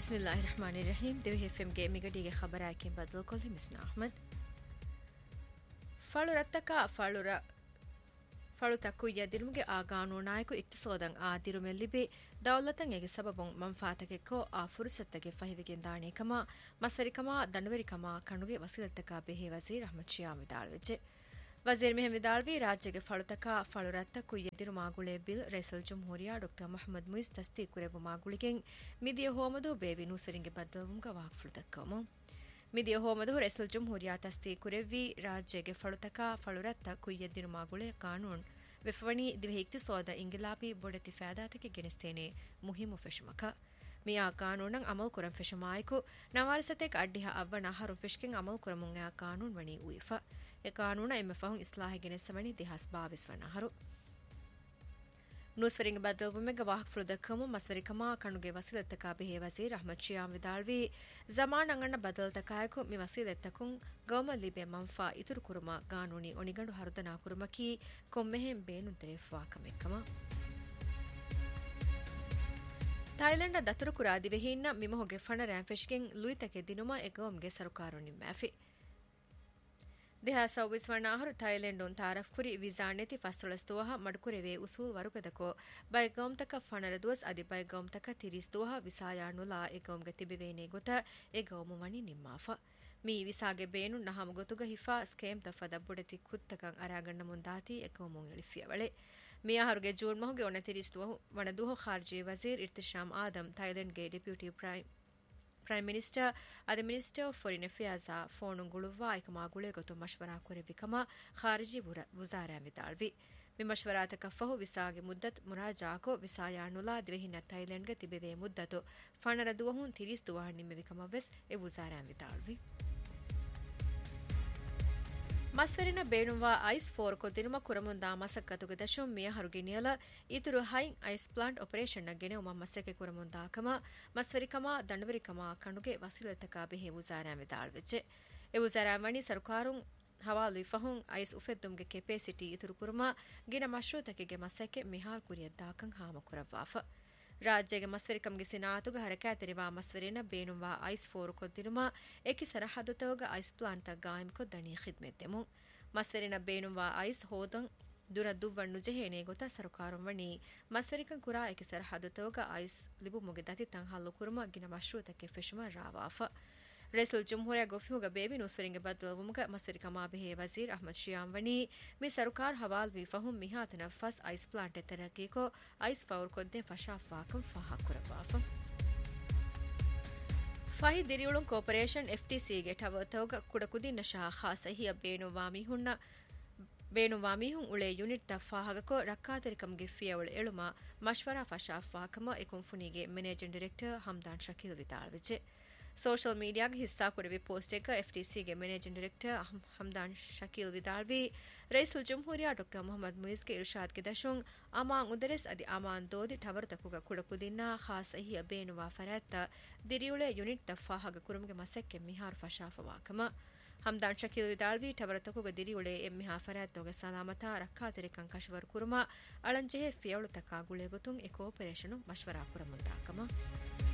Bismillahirrahmanirrahim. Devi FM ge migadige khabarakin badal kol misna Ahmed. Falu rattaka falu takku yadirmuge a gaanu naiku iktisodan a dirumellibi dawlatan ege sababun manfaatake ko a fursattage fahivigen daani kama masverikama danverikama kanuge wasilattaka behe wazir Ahmad Shia midalweje. वज़ीर में विदालवी राज्य के फलुतका फलुरत्ता कुय्यदिरु मागुळे bill रैसल जमहूरिया doctor Mohammad Muizz तस्दीकुರೆವು ಮಾಗುಳಿಗೆನ್ ಮಿದಿಯ ಹೋಮದು ಬೇವಿ ನೂಸರಿಂಗೆ ಬದ್ದಲುಂಗ ವಾಕ್ಫುಳುತಕ್ಕಮ ಮಿದಿಯ ಹೋಮದು ರೈसल ಜಮಹೂರಿಯಾ ತಸ್ದೀಕುರೆವಿ ರಾಜ್ಯಗೆ ಫಲುತಕ ಫಲುರತ್ತಾ ಕುಯ್ಯದಿರु ಮಾಗುಳೆ ಕಾನೂನ್ ವಿಫವಣಿ ದಿವೆಹಿಕ್ತಿ ಸೋದ ಇಂಗಿಲಾಪಿ ಬೊಡತಿ ಫಾದಾತಕೆ ಗೆನಸ್ತೇನೆ ಮುಹಿಮು ಫೆಶಮಕ මියා කානූනන් අමල් කුරම් ෆෙෂමායිකු නවාරිසතෙක් අඩ්ඩිහ අවවන අහරු ෆෙෂ්කෙන් අමල් කුරමුන් යා කානූන් වනි උයිෆා ඒ කානූන එම ෆහුන් ඉස්ලාහි ගෙනසවනි දිහස් 22 වන අහරු නුස්වරිංග බදල්වුමෙග වාහක් ෆෘදකම මස්වරිකමා කණුගේ වසිලත්තකා බෙහෙ වසීර් Ahmed Shyam විදාල්වි zamanan අන්න බදල්තකායකු මි වසිලත්තකුන් ගවම ලිබේ මන්ෆා ඉතුරු කුරුමා කානූනි ඔනිගඬු හරුදනා කුරුමකි කොම්මෙහෙන් බේනුන් තෙරෙෆ්වා කමෙක්කම ಥೈಲ್ಯಾಂಡ್ ದತ್ತರು ಕುರಾದಿವೆಹಿನ್ನ ಮಿಮಹೊಗೆ ಫಣ ರ್ಯಾಂಫೆಶ್ಗೆನ್ ಲುಯಿತಕೆ ದಿನುಮ ಎಗವಮ್ಗೆ ಸರುಕಾರುನಿ ಮ್ಯಾಫಿ ದೇಹ ಸೌವಿಸ್ವರ್ಣಾಹರು ಥೈಲ್ಯಾಂಡ್ ಉನ್ ತಾರಫ್ ಕುರಿ ವಿಜಾಣೆತಿ ಫಸ್ತುಳಸ್ತುವಹ ಮಡ್ಕುರೆವೆ ಉಸೂಲ್ ವರುಕದಕೋ ಬೈಗವಮ್ತಕ ಫಣರದುವಸ್ ಅದಿ ಬೈಗವಮ್ತಕ ತಿರಿಸ್ತುವಹ ವಿಸಾಯಾಣುಲಾ ಎಗವಮ್ಗೆ ತಿಬಿವೇನೆ ಗೊತ ಎಗವಮು ವಣಿ ನಿಮ್ಮಾಫ ಮೀ ವಿಸಾಗೆ ಬೇನು ನಹಮ ಗೊತುಗ ಹಿಫಾ ಸ್ಕೇಮ್ ತಫದ ಬುಡತಿ ಕುತ್ತಕಂ ಅರಾಗಣ್ಣ ಮುಂದಾತಿ ಎಗವಮುಂ ಎಳಿಫಿಯವಳೆ ಮಿಯಾಹರುಗೆ ಜೂನ್ ಮಹುಗೆ ಒಣ ತಿರಿಸ್ತುವಹು ವಣದುಹು ಖಾರ್ಜಿ ವಜೀರ್ ಇರ್ತಿಶಾಮ್ ಆದಮ್ ಥೈಲ್ಯಾಂಡ್ಗೆ ಡೆಪ್ಯೂಟಿ ಪ್ರೈಮ್ ಮಿನಿಸ್ಟರ್ ಅದ minister of foreign affairs phone ಗುಳುವಾ ಐಕಮಾಗುಳೆ ಗೊತ್ತು ಮಶ್ವರಾ ಕುರೆವಿಕಮ ಖಾರ್ಜಿ ವಜಾರಾ ವಿದಾಳ್ವಿ ಮಿ ಮಶ್ವರಾತ ಕಫಹು ವಿಸಾಗೆ ಮುದ್ದತ್ ಮುರಾಜಾಕೋ ವಿಸಾಯಾನುಲಾ ದಿವೆಹಿನ ಥೈಲ್ಯಾಂಡ್ಗೆ ತಿಬೆವೆ ಮುದ್ದತು ಫಣರದುವಹುನ್ ತಿರಿಸ್ತುವಹ ನಿಮ್ಮೆವಿಕಮ ವೆಸ್ A ವಜಾರಾ ವಿದಾಳ್ವಿ ಮಸ್ವೆರಿನ ಬೇಣುವಾ ice four ಕೊದಿನುಮ ಕುರಮುಂದಾ ಮಸಕ್ಕತುಗೆ ದಶುಂ ಮಿಯ ಹರುಗಿನಿಯಲ ಇತುರು ಹೈನ್ ice plant operation ನಗೆನೆ ಉಮ ಮಸಕ್ಕೆ ಕುರಮುಂದಾ ಕಮ ಮಸ್ವೆರಿಕಮ ದಂಡವರಿಕಮ ಕಣುಗೆ ವಸಿಲತಕ ಬೆಹೆ ಉಜಾರಾ ವಿದಾಳ್ವೆಚ್ಚೆ A ಉಜಾರಾ Mani ಸರ್ಕಾರುಂ Havali ಫಹುಂ ice ಉಫೆದ್ದುಂಗೆ capacity ಇತುರು ಕುರುಮ ಗಿನ ಮಶ್ರೂತಕೆಗೆ ಮಸಕ್ಕೆ ಮಿಹಾಲ್ ಕುರಿಯದ್ದಾಕಂ ಹಾಮ ಕುರವಾಫ ರಾಜ್ಯಗೆ ಮಸ್ವೆರಿಕಂಗೆ ಸಿನಾತುಗ ಹರಕಾತಿರಿವಾ ಮಸ್ವೆರಿನ ಬೇಣುವಾ ice four ಕೊದ್ದಿನುಮ ಏಕಿ ಸರಹದುತೋಗ ice plant ಗಾಯಂ ಕೊದ್ದಣಿ ಖಿದ್ಮೆತ್ತೆಮು ಮಸ್ವೆರಿನ ಬೇಣುವಾ ice ಹೋದಂ ದುರ ದುವ್ವಣ್ಣು ಜೆಹೇನೆ ಗೊತ ಸರಕಾರಂ ವಣಿ ಮಸ್ವೆರಿಕಂ ಕುರಾ ಏಕಿ ಸರಹದುತೋಗ ice ಲಿಬು ಮುಗೆ ದತಿ ತಂ ಹಲ್ಲು ಕುರುಮ ಗಿನ ಮಶ್ರೂತಕ್ಕೆ ಫೆಶುಮ ರಾವಾಫ ರೈಸುಲ್ ಜಮಹೂರಿಯಾ ಗೊಫಿಹುಗ ಬೇವಿ ನುಸ್ವರಿಂಗೆ ಬದಲುವುಮುಗ ಮಸ್ವೆರಿಕಮಾ ಬೆಹೆ ವಜೀರ್ ಅಹಮದ್ ಶಿಯಾಮ್ ವಣಿ ಮಿ ಸರಕಾರ ಹವಾಲ್ V ಫಹುಂ ಮಿಹಾತನ ಫಸ್ ice plant ತೆರಕೀಕೋ ice four ಕೊದ್ದೆ ಫಶಾಫಾಕಂ ಫಹಾ ಕುರವಾಫ ಫಹಿ ದಿರಿಯುಳುಂ cooperation ಎಫ್ಟಿಸಿಗೆ ಟವತೋಗ ಕುಡಕುದಿ Nasha ಖಾಸಹಿಯ ಬೇಣುವಾಮಿಹುಂ ಉಳೆ unit ತಫಾಹಗಕೋ ರಕ್ಕಾತರಿಕಂಗೆ ಫಿಯವಳು ಎಳುಮ ಮಶ್ವರಾ ಫಶಾಫಾಕಮ ಎಕುಂಫುನಿಗೆ managing director ಹಮ್ದಾನ್ Shakeel ವಿತಾಳ್ವಿಚೆ social ಮೀಡಿಯಾಗೆ ಹಿಸ್ಸಾ ಕುರಿವಿ post එක FTCಗೆ managing director ಹಮ್ದಾನ್ Shakeel ವಿದಾಳ್ವಿ ರೈಸುಲ್ ಜಮಹೂರಿಯಾ doctor Mohammed ಮುಯಿಜ್ಗೆ ಇರ್ಷಾದ್ಗೆ ದಶುಂ Aman ಉದರೆಸ್ ಅದಿ ಅಮಾನ್ ದೋದಿ ಟವರತಕುಗ ಕುಡಕುದಿನ್ನ ಖಾಸ್ ಅಹಿಯ ಬೇನುವಾ ಫರಾತ್ತ ದಿರಿಯುಳೆ unit ತಫಾಹಗ ಕುರುಮ್ಗೆ ಮಸಕ್ಕೆ ಮಿಹಾರ್ ಫಶಾಫವಾಕಮ ಹಮ್ದಾನ್ Shakeel ವಿದಾಳ್ವಿ ಟವರತಕುಗ ದಿರಿಯುಳೆ ಎಮ್ಮಿಹಾ ಫರಾತ್ತೋಗ ಸಲಾಮತಾ ರಕ್ಕಾತರಿಕಂ ಕಶವರ್ ಕುರುಮ ಅಳಂಜೆಹೆ ಫಿಯವಳು ತಕಾ ಗುಳೆ ಗೊತುಂ A ಕೋಪರೇಷನು ಮಶ್ವರಾ ಕುರಮುಂದಾಕಮ